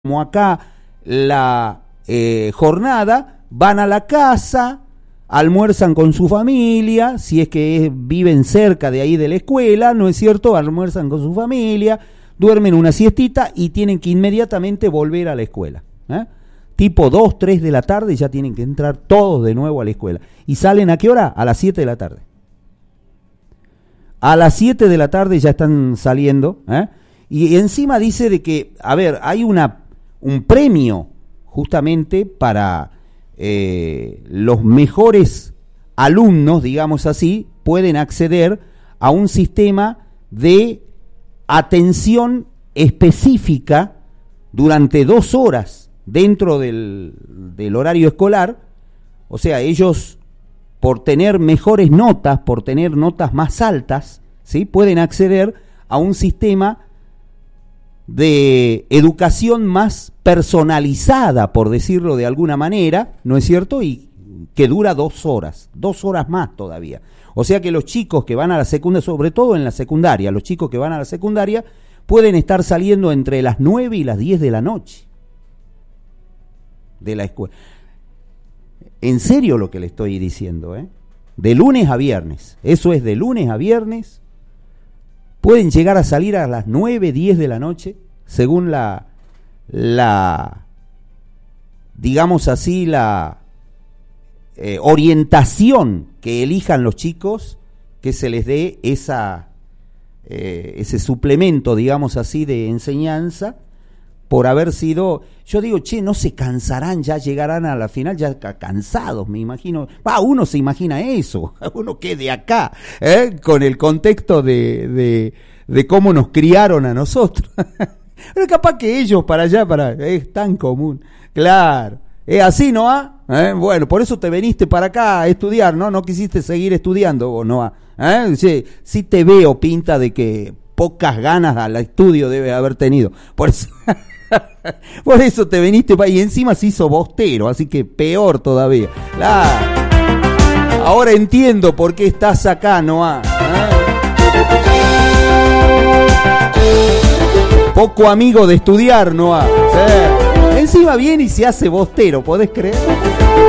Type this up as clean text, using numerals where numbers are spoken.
como acá la jornada, van a la casa, almuerzan con su familia, si es que viven cerca de ahí de la escuela, ¿no es cierto? Almuerzan con su familia, duermen una siestita y tienen que inmediatamente volver a la escuela. Tipo 2, 3 de la tarde ya tienen que entrar todos de nuevo a la escuela. ¿Y salen a qué hora? A las 7 de la tarde. A las 7 de la tarde ya están saliendo, y encima dice de que, a ver, hay un premio justamente para los mejores alumnos, digamos así, pueden acceder a un sistema de atención específica durante 2 horas dentro del horario escolar. O sea, ellos, por tener mejores notas, por tener notas más altas, ¿sí?, pueden acceder a un sistema de educación más personalizada, por decirlo de alguna manera, ¿no es cierto? Y que dura 2 horas más todavía. O sea que los chicos que van a la secundaria, sobre todo en la secundaria, los chicos que van a la secundaria pueden estar saliendo entre las 9 y las 10 de la noche de la escuela. En serio lo que le estoy diciendo, de lunes a viernes, eso es de lunes a viernes. Pueden llegar a salir a las 9, 10 de la noche, según la digamos así, la orientación que elijan los chicos, que se les dé ese suplemento, digamos así, de enseñanza, por haber sido, yo digo, no se cansarán, ya llegarán a la final ya cansados, me imagino. Uno se imagina eso, uno que de acá, con el contexto de cómo nos criaron a nosotros. Pero capaz que ellos para allá, es tan común. Claro, es así, ¿no? Bueno, por eso te veniste para acá a estudiar, ¿no? No quisiste seguir estudiando, ¿no? Sí te veo pinta de que pocas ganas al estudio debe haber tenido. Por eso te veniste y encima se hizo bostero, así que peor todavía. Ahora entiendo por qué estás acá, Noah. Poco amigo de estudiar, Noah. Encima viene y se hace bostero, ¿podés creer?